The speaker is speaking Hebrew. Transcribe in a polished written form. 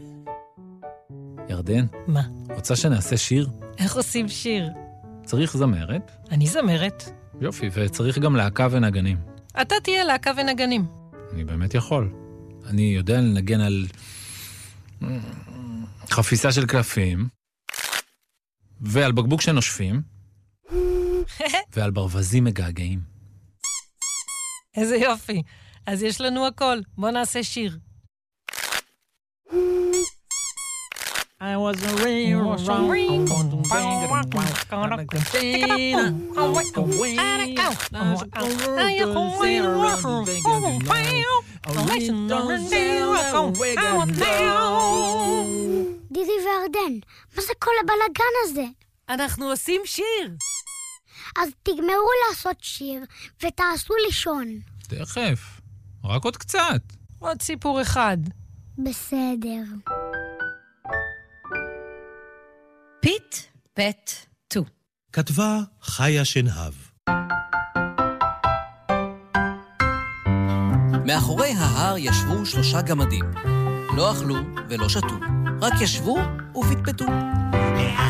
ירדן, מה? רוצה שנעשה שיר? איך עושים שיר? צריך זמרת. אני זמרת. יופי, וצריך גם להקה ונגנים. אתה תהיה להקה ונגנים. אני באמת יכול. אני יודע לנגן על חפיסה של קלפים, ועל בקבוק שנושפים, ועל ברווזים מגעגעים. איזה יופי. אז יש לנו הכל. בוא נעשה שיר. I was a real ring. דידי וירדן, מה זה כל הבלגן הזה? אנחנו עושים שיר. אז תגמרו לעשות שיר ותעשו לישון. תכף. רק עוד קצת. עוד סיפור אחד. בסדר. פיט פט טו. כתבה חיה שנהב. מאחורי ההר ישבו 3 גמדים. לא אכלו ולא שתו, רק ישבו ופטפטו.